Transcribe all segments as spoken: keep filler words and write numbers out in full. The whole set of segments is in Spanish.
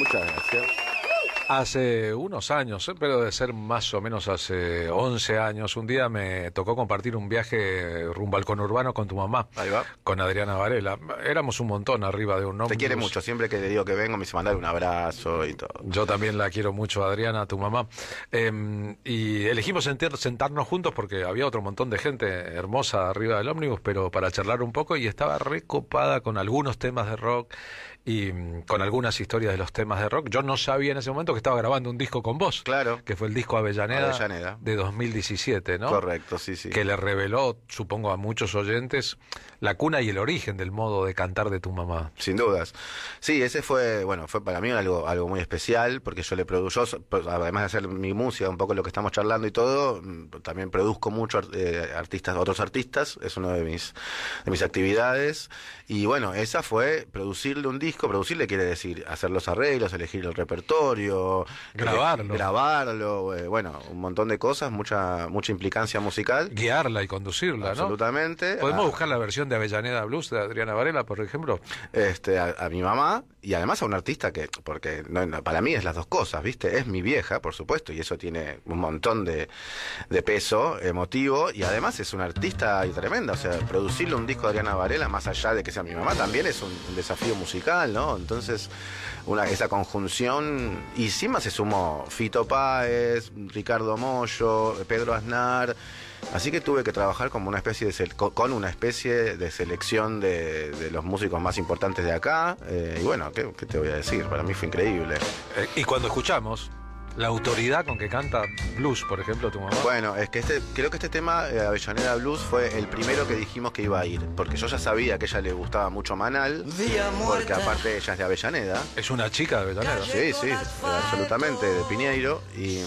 Muchas gracias. Hace unos años, eh, pero debe ser más o menos hace once años, un día me tocó compartir un viaje rumbo al conurbano con tu mamá. Ahí va. Con Adriana Varela. Éramos un montón arriba de un ómnibus. Te quiere mucho, siempre que le digo que vengo me dice mandar un abrazo y todo. Yo también la quiero mucho, Adriana, tu mamá. Eh, y elegimos sentir, sentarnos juntos porque había otro montón de gente hermosa arriba del ómnibus, pero para charlar un poco, y estaba recopada con algunos temas de rock y mm, con algunas historias de los temas de rock. Yo no sabía en ese momento que estaba grabando un disco con vos. Claro. Que fue el disco Avellaneda, Avellaneda. de dos mil diecisiete, ¿no? Correcto, sí, sí. Que le reveló, supongo, a muchos oyentes la cuna y el origen del modo de cantar de tu mamá. Sin dudas. Sí, ese fue, bueno, fue para mí algo, algo muy especial, porque yo le produjo, además de hacer mi música, un poco lo que estamos charlando y todo, también produzco mucho eh, artistas, otros artistas, es una de mis, de mis actividades, y bueno, esa fue producirle un disco. Producirle quiere decir hacer los arreglos, elegir el repertorio, grabarlo, eh, grabarlo, eh, bueno, un montón de cosas, mucha mucha implicancia musical, guiarla y conducirla, absolutamente, ¿no? Podemos a, buscar la versión de Avellaneda Blues de Adriana Varela, por ejemplo, este a, a mi mamá, y además a un artista que, porque no, no, para mí es las dos cosas, ¿viste? Es mi vieja, por supuesto, y eso tiene un montón de, de peso emotivo, y además es una artista y tremenda, o sea, producirle un disco de Adriana Varela, más allá de que sea mi mamá, también es un, un desafío musical, ¿no? Entonces, una, esa conjunción, y encima se sumó Fito Páez, Ricardo Mollo, Pedro Aznar, así que tuve que trabajar como una especie de con una especie de selección de, de los músicos más importantes de acá, eh, y bueno, ¿qué, ¿qué te voy a decir? Para mí fue increíble. Eh, y cuando escuchamos la autoridad con que canta blues, por ejemplo, tu mamá. Bueno, es que este, creo que este tema, eh, Avellaneda Blues, fue el primero que dijimos que iba a ir, porque yo ya sabía que a ella le gustaba mucho Manal, porque aparte ella es de Avellaneda. Es una chica de Avellaneda. Sí, sí, absolutamente, de Piñeiro, y,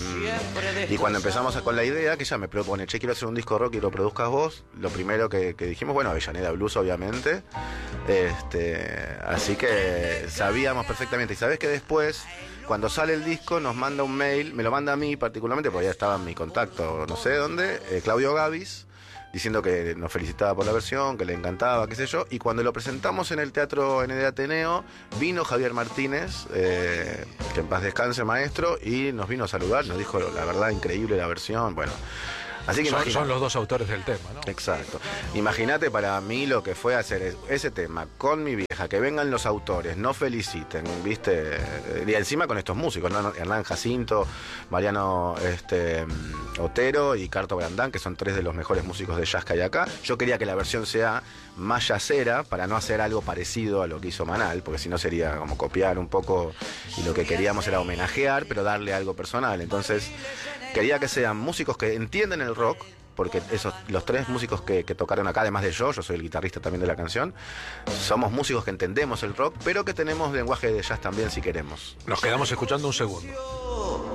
y cuando empezamos a, con la idea, que ella me propone, che, quiero hacer un disco rock y lo produzcas vos, lo primero que, que dijimos, bueno, Avellaneda Blues, obviamente, este, así que sabíamos perfectamente, y sabés que después, cuando sale el disco, nos manda un mail, me lo manda a mí particularmente, porque ya estaba en mi contacto, no sé dónde, eh, Claudio Gavis, diciendo que nos felicitaba por la versión, que le encantaba, qué sé yo, y cuando lo presentamos en el Teatro N D Ateneo, vino Javier Martínez, eh, que en paz descanse, maestro, y nos vino a saludar, nos dijo, la verdad, increíble la versión, bueno. Así que son, son los dos autores del tema, ¿no? Exacto. Imagínate para mí lo que fue hacer ese tema con mi vieja, que vengan los autores, no feliciten, ¿viste? Y encima con estos músicos, ¿no? Hernán Jacinto, Mariano este, Otero y Carto Brandán, que son tres de los mejores músicos de jazz que hay acá. Yo quería que la versión sea más jazzera, para no hacer algo parecido a lo que hizo Manal, porque si no sería como copiar un poco, y lo que queríamos era homenajear, pero darle algo personal. Entonces, quería que sean músicos que entienden el rock, porque esos los tres músicos que, que tocaron acá, además de yo, yo soy el guitarrista también de la canción, somos músicos que entendemos el rock, pero que tenemos lenguaje de jazz también si queremos. Nos quedamos escuchando un segundo.